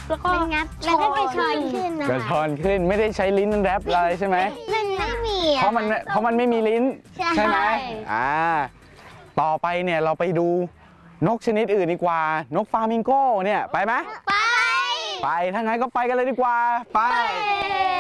แล้วก็งัดแล้วก็กระชอนขึ้นนะกระชอนขึ้นไม่ได้ใช้ลิ้นแรปอะไรใช่ไหมมันไม่มีเพราะมันไม่มีลิ้นใช่ไหมต่อไปเนี่ยเราไปดูนกชนิดอื่นดีกว่านกฟลามิงโก้เนี่ยไปไหมไปถ้างั้นก็ไปกันเลยดีกว่าไป